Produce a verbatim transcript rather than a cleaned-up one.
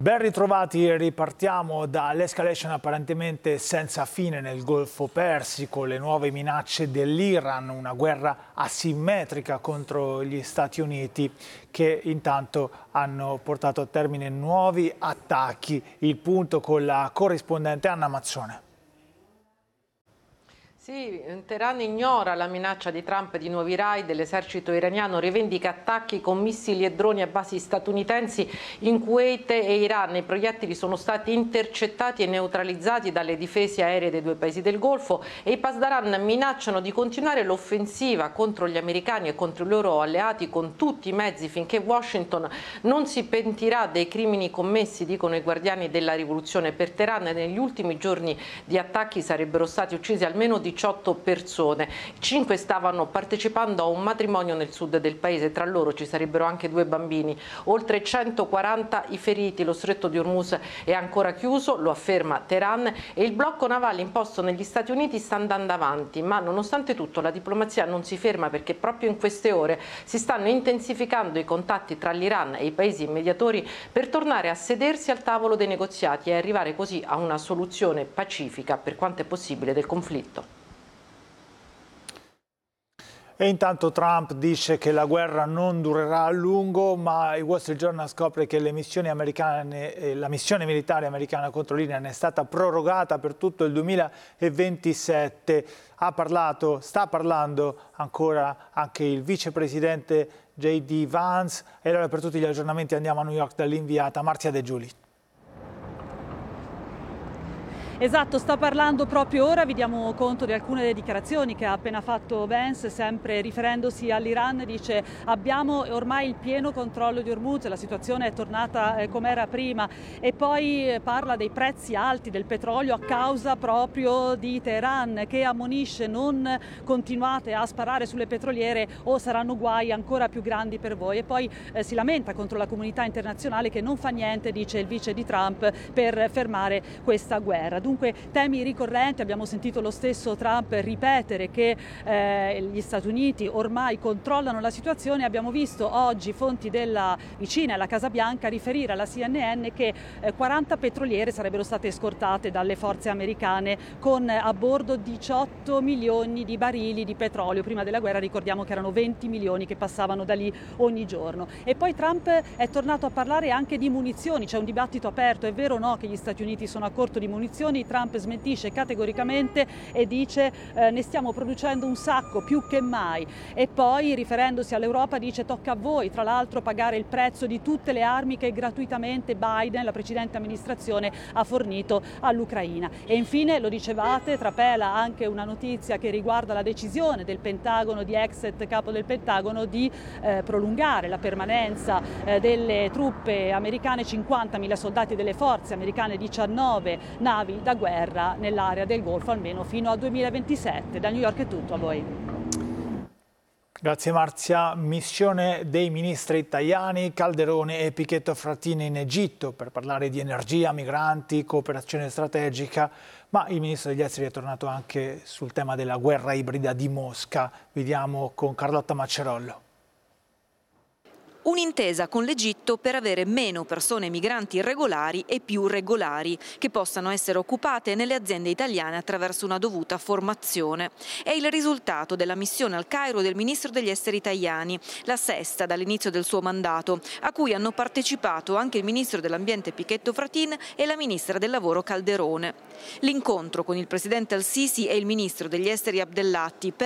Ben ritrovati, ripartiamo dall'escalation apparentemente senza fine nel Golfo Persico, le nuove minacce dell'Iran, una guerra asimmetrica contro gli Stati Uniti che intanto hanno portato a termine nuovi attacchi. Il punto con la corrispondente Anna Mazzone. Sì, Teheran ignora la minaccia di Trump di nuovi raid. L'esercito iraniano rivendica attacchi con missili e droni a basi statunitensi in Kuwait e Iran. I proiettili sono stati intercettati e neutralizzati dalle difese aeree dei due paesi del Golfo e i Pasdaran minacciano di continuare l'offensiva contro gli americani e contro i loro alleati con tutti i mezzi finché Washington non si pentirà dei crimini commessi, dicono i guardiani della rivoluzione. Per Teheran negli ultimi giorni di attacchi sarebbero stati uccisi almeno diciotto persone, cinque stavano partecipando a un matrimonio nel sud del paese, tra loro ci sarebbero anche due bambini, oltre centoquaranta i feriti. Lo stretto di Hormuz è ancora chiuso, lo afferma Teheran, e il blocco navale imposto negli Stati Uniti sta andando avanti, ma nonostante tutto la diplomazia non si ferma, perché proprio in queste ore si stanno intensificando i contatti tra l'Iran e i paesi mediatori per tornare a sedersi al tavolo dei negoziati e arrivare così a una soluzione pacifica, per quanto è possibile, del conflitto. E intanto Trump dice che la guerra non durerà a lungo, ma il Wall Street Journal scopre che le missioni americane, eh, la missione militare americana contro l'Iran è stata prorogata per tutto il duemilaventisette. Ha parlato, sta parlando ancora anche il vicepresidente J D Vance. E allora per tutti gli aggiornamenti andiamo a New York dall'inviata Marzia De Giuli. Esatto, sta parlando proprio ora, vi diamo conto di alcune delle dichiarazioni che ha appena fatto Vance, sempre riferendosi all'Iran. Dice: abbiamo ormai il pieno controllo di Hormuz, la situazione è tornata eh, come era prima, e poi eh, parla dei prezzi alti del petrolio a causa proprio di Teheran, che ammonisce: non continuate a sparare sulle petroliere o saranno guai ancora più grandi per voi. E poi eh, si lamenta contro la comunità internazionale che non fa niente, dice il vice di Trump, per fermare questa guerra. Dunque temi ricorrenti, abbiamo sentito lo stesso Trump ripetere che eh, gli Stati Uniti ormai controllano la situazione. Abbiamo visto oggi fonti della, vicine alla Casa Bianca riferire alla C N N che eh, quaranta petroliere sarebbero state scortate dalle forze americane con eh, a bordo diciotto milioni di barili di petrolio. Prima della guerra ricordiamo che erano venti milioni che passavano da lì ogni giorno. E poi Trump è tornato a parlare anche di munizioni, c'è un dibattito aperto: è vero o no che gli Stati Uniti sono a corto di munizioni? Trump smentisce categoricamente e dice eh, ne stiamo producendo un sacco, più che mai. E poi, riferendosi all'Europa, dice: tocca a voi tra l'altro pagare il prezzo di tutte le armi che gratuitamente Biden, la precedente amministrazione, ha fornito all'Ucraina. E infine, lo dicevate, trapela anche una notizia che riguarda la decisione del Pentagono, di ex capo del Pentagono, di eh, prolungare la permanenza eh, delle truppe americane, cinquantamila soldati delle forze americane, diciannove navi da guerra nell'area del Golfo, almeno fino al duemilaventisette. Da New York è tutto, a voi. Grazie Marzia. Missione dei ministri italiani Calderone e Pichetto Fratin in Egitto per parlare di energia, migranti, cooperazione strategica, ma il ministro degli esteri è tornato anche sul tema della guerra ibrida di Mosca. Vediamo con Carlotta Maccerollo. Un'intesa con l'Egitto per avere meno persone migranti irregolari e più regolari, che possano essere occupate nelle aziende italiane attraverso una dovuta formazione. È il risultato della missione al Cairo del ministro degli esteri italiani, la sesta dall'inizio del suo mandato, a cui hanno partecipato anche il ministro dell'ambiente Pichetto Fratin e la ministra del lavoro Calderone. L'incontro con il presidente al-Sisi e il ministro degli esteri Abdellati per